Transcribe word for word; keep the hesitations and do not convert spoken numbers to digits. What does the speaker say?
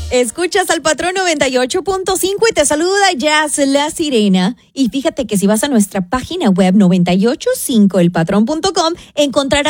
Escuchas al Patrón noventa y ocho punto cinco y te saluda Jazz La Sirena. Y fíjate que si vas a nuestra página web noventa y ocho punto cinco el patrón punto com encontrarás